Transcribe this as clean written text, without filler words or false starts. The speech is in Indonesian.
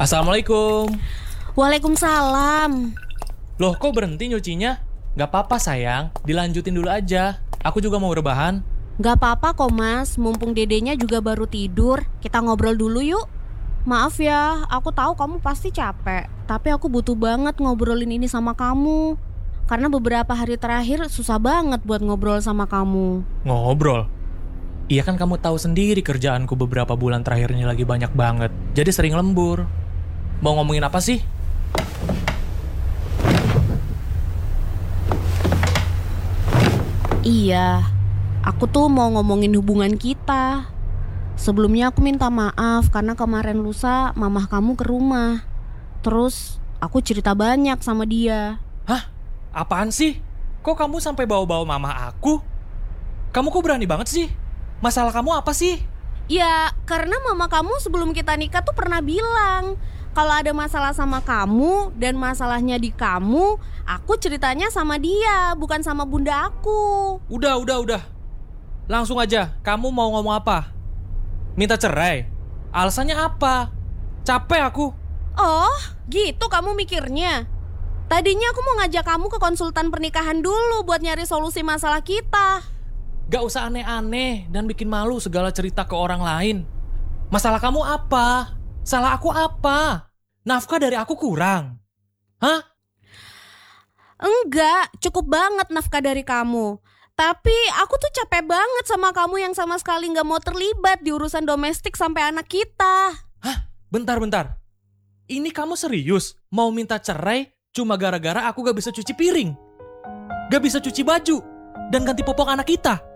Assalamualaikum. Waalaikumsalam. Loh, kok berhenti nyucinya? Gak apa-apa sayang, dilanjutin dulu aja. Aku juga mau rebahan. Gak apa-apa kok mas, mumpung dedenya juga baru tidur. Kita ngobrol dulu yuk. Maaf ya, aku tahu kamu pasti capek. Tapi aku butuh banget ngobrolin ini sama kamu. Karena beberapa hari terakhir susah banget buat ngobrol sama kamu. Ngobrol? Iya kan kamu tahu sendiri kerjaanku beberapa bulan terakhir ini lagi banyak banget. Jadi sering lembur. Mau ngomongin apa sih? Iya, aku tuh mau ngomongin hubungan kita. Sebelumnya aku minta maaf karena kemarin lusa mamah kamu ke rumah. Terus aku cerita banyak sama dia. Hah? Apaan sih? Kok kamu sampai bawa-bawa mama aku? Kamu kok berani banget sih? Masalah kamu apa sih? Ya, karena mama kamu sebelum kita nikah tuh pernah bilang kalau ada masalah sama kamu dan masalahnya di kamu, aku ceritanya sama dia, bukan sama bunda aku. Udah. Langsung aja, kamu mau ngomong apa? Minta cerai? Alasannya apa? Capek aku. Oh, gitu kamu mikirnya. Tadinya aku mau ngajak kamu ke konsultan pernikahan dulu buat nyari solusi masalah kita. Gak usah aneh-aneh dan bikin malu segala cerita ke orang lain. Masalah kamu apa? Salah aku apa? Nafkah dari aku kurang? Hah? Enggak, cukup banget nafkah dari kamu. Tapi aku tuh capek banget sama kamu yang sama sekali gak mau terlibat di urusan domestik sampai anak kita. Hah? Bentar. Ini kamu serius mau minta cerai cuma gara-gara aku gak bisa cuci piring? Gak bisa cuci baju? Dan ganti popok anak kita?